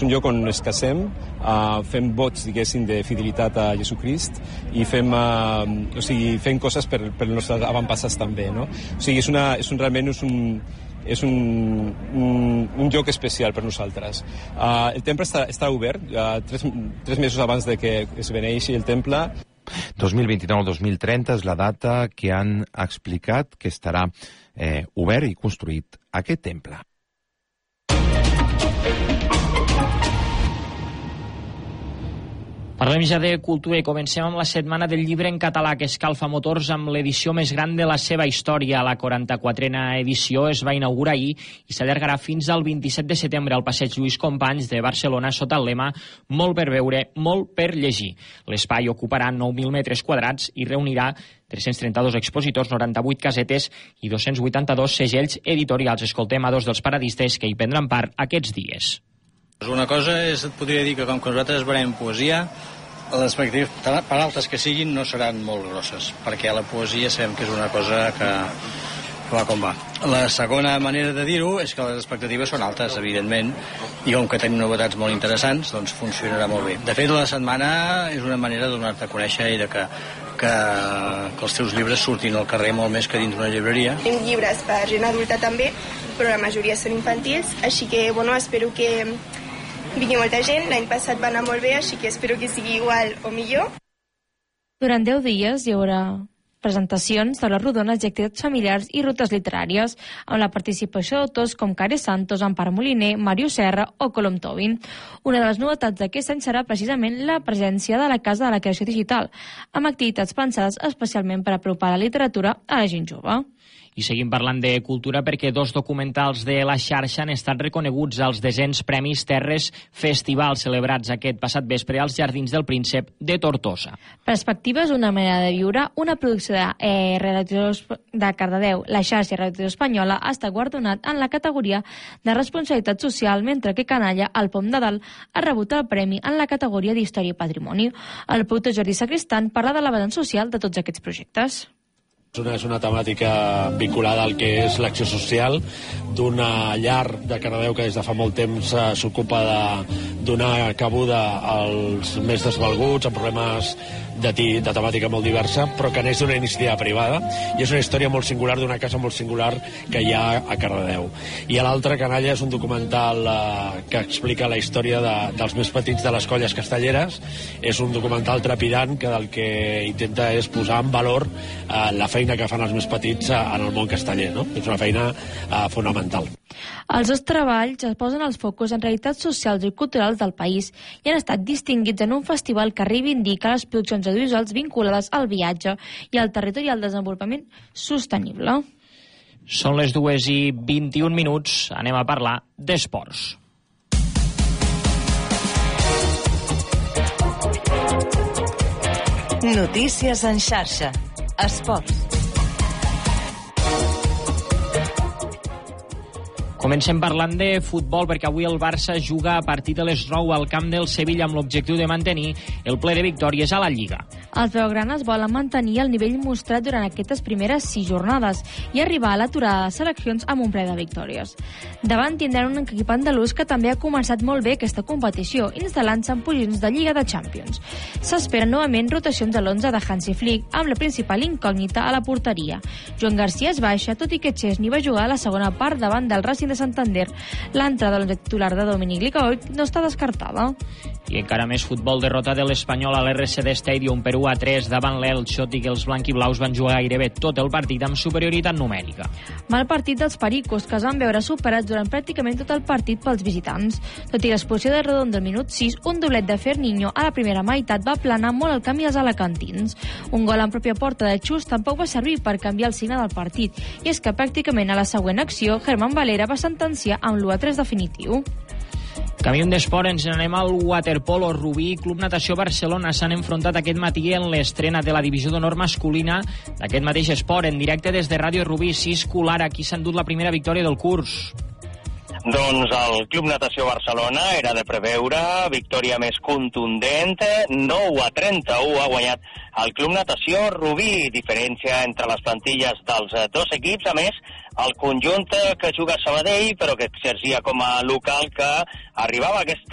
un lloc on es casem, fem vots, diguéssim, de fidelitat a Jesucrist i fem coses per els nostres avantpassats també, no? O sigui, realment és un lloc especial per nosaltres. El temple està obert 3 mesos abans de que es beneixi el temple. 2029-2030 és la data que han explicat que estarà obert i construït aquest temple. Parlem ja de cultura i comencem amb la Setmana del Llibre en Català, que escalfa motors amb l'edició més gran de la seva història. La 44a edició es va inaugurar ahir i s'allargarà fins al 27 de setembre al passeig Lluís Companys de Barcelona sota el lema «Molt per veure, molt per llegir». L'espai ocuparà 9.000 metres quadrats i reunirà 332 expositors, 98 casetes i 282 segells editorials. Escoltem a 2 dels paradistes que hi prendran part aquests dies. Una cosa et podria dir que com que nosaltres veurem poesia, les expectatives, per altes que siguin, no seran molt grosses, perquè la poesia sabem que és una cosa que va com va. La segona manera de dir-ho és que les expectatives són altes, evidentment, i com que tenim novetats molt interessants, doncs funcionarà molt bé. De fet, la setmana és una manera de donar-te a conèixer i de que els teus llibres surtin al carrer molt més que dins d'una llibreria. Tenim llibres per gent adulta també, però la majoria són infantils, així que, espero que vingui molta gent. L'any passat va anar molt bé, així que espero que sigui igual o millor. Durant 10 dies hi haurà presentacions de les rodones i activitats familiars i rutes literàries, amb la participació d'autors com Care Santos, Ampar Moliner, Mario Serra o Colom Tobin. Una de les novetats d'aquest any serà precisament la presència de la Casa de la Creació Digital, amb activitats pensades especialment per apropar la literatura a la gent jove. I seguim parlant de cultura perquè 2 documentals de la xarxa han estat reconeguts als 10è Premis Terres Festival, celebrats aquest passat vespre als Jardins del Príncep de Tortosa. Perspectives, una manera de viure, una producció de Cardedeu, la xarxa Radio Espanyola, ha estat guardonat en la categoria de responsabilitat social, mentre que Canalla, al Pom de Dalt, ha rebut el premi en la categoria d'Història i Patrimoni. El productor Jordi Sacristan parla de la vessant social de tots aquests projectes. És una temàtica vinculada al que és l'acció social d'una llar de Cardedeu que des de fa molt temps s'ocupa de donar cabuda als més desvalguts, amb problemes de temàtica molt diversa, però que neix d'una iniciativa privada, i és una història molt singular d'una casa molt singular que hi ha a Cardedeu. I a l'altre, Canalla, és un documental que explica la història dels més petits de les colles castelleres. És un documental trepidant que del que intenta és posar en valor la feina que fan els més petits en el món casteller, no? És una feina fonamental. Els 2 treballs es posen els focus en realitats socials i culturals del país i han estat distinguits en un festival que reivindica les produccions audiovisuals vinculades al viatge i al territori i al desenvolupament sostenible. Són les 2:21. Anem a parlar d'esports. Notícies en xarxa. Esports. Comencem parlant de futbol perquè avui el Barça juga a partir de les 9 al camp del Sevilla amb l'objectiu de mantenir el ple de victòries a la Lliga. Els blaugranes volen mantenir el nivell mostrat durant aquestes primeres 6 jornades i arribar a l'aturada de seleccions amb un ple de victòries. Davant tindran un equip andalús que també ha començat molt bé aquesta competició, instal·lant-se en posicions de Lliga de Champions. S'esperen novament rotacions a l'11 de Hansi Flick, amb la principal incògnita a la porteria. Joan Garcia es baixa, tot i que Chesney va jugar a la segona part davant del Racing de Santander. L'entrada de titular de Dominic Licaoc no està descartada. I encara més futbol, derrota de l'Espanyol a l'RCD Stadium per 1-3 davant l'Elche, tot i que els blanquiblaus van jugar gairebé tot el partit amb superioritat numèrica. Mal partit dels pericos, que es van veure superats durant pràcticament tot el partit pels visitants. Tot i l'expulsió de Redondo al minut 6, un doblet de Ferniño a la primera meitat va aplanar molt el camí als alacantins. Un gol en pròpia porta de Xus tampoc va servir per canviar el signe del partit, i és que pràcticament a la següent acció Germán Valera va sentenciar amb l'1-3 definitiu. Canviem d'esport, ens anem al waterpolo. Rubí i Club Natació Barcelona s'han enfrontat aquest matí en l'estrena de la divisió d'honor masculina d'aquest mateix esport, en directe des de Ràdio Rubí. Sis Colara, qui s'ha endut la primera victòria del curs. Doncs el Club Natació Barcelona era de preveure, victòria més contundent, 9-31 ha guanyat el Club Natació Rubí, diferència entre les plantilles dels 2 equips, a més, el conjunt que juga a Sabadell, però que exercia com a local, que arribava a aquesta